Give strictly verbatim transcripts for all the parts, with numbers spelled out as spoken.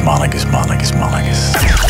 mannetjes, mannetjes, mannetjes.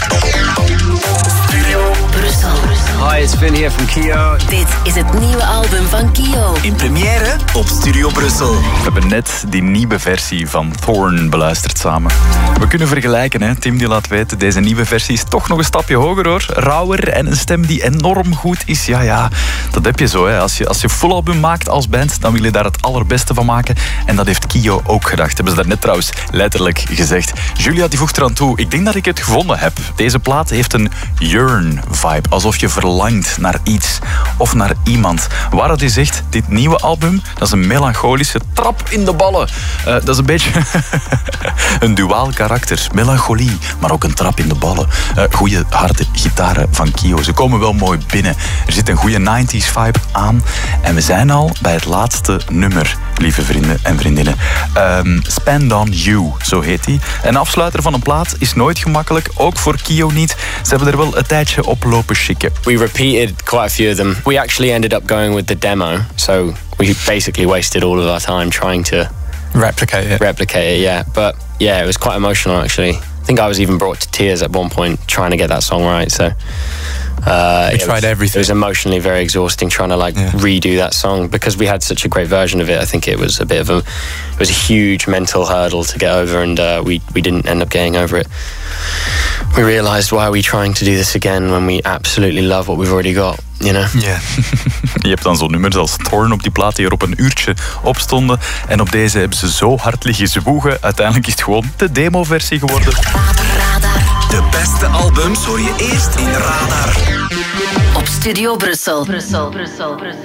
Studio Brussel. Hi, it's Finn here from Kio. Dit is het nieuwe album van Kio. In première op Studio Brussel. We hebben net die nieuwe versie van Thorn beluisterd samen. We kunnen vergelijken, hè. Tim die laat weten, deze nieuwe versie is toch nog een stapje hoger, hoor. Rauwer en een stem die enorm goed is. Ja, ja, dat heb je zo, hè. Als je, als je full album maakt als band, dan wil je daar het allerbeste van maken. En dat heeft Kio ook gedacht. Hebben ze daarnet trouwens letterlijk gezegd. Julia die voegt eraan toe, ik denk dat ik het gevonden heb. Deze plaat heeft een yearn-vibe. Alsof je verlangt naar iets of naar iemand. Waar het is zegt, dit nieuwe album, dat is een melancholische trap in de ballen. Uh, dat is een beetje een duaal karakter. Melancholie, maar ook een trap in de ballen. Uh, goeie harde gitaren van Kio. Ze komen wel mooi binnen. Er zit een goede nineties vibe aan. En we zijn al bij het laatste nummer, lieve vrienden en vriendinnen. Um, Spend on You, zo heet hij. En afsluiter van een plaat is nooit gemakkelijk, ook voor Kio niet. Ze hebben er wel een tijdje op lopen schikken. We repeated quite a few of them. We actually ended up going with the demo. So we basically wasted all of our time trying to replicate it. Replicate it, yeah. But yeah, it was quite emotional actually. I think I was even brought to tears at one point trying to get that song right. So uh, we tried was, everything. It was emotionally very exhausting trying to like yeah. redo that song because we had such a great version of it. I think it was a bit of a it was a huge mental hurdle to get over, and uh, we we didn't end up getting over it. We realized, why are we trying to do this again when we absolutely love what we've already got, you know? Yeah. Je hebt dan zo'n nummers als Thorn op die plaat die er op een uurtje op stonden. En op deze hebben ze zo hard liggen zwoegen. Uiteindelijk is het gewoon de demo-versie geworden. Radar. De beste albums hoor je eerst in Radar. Op Studio Brussel. Brussel, Brussel, Brussel.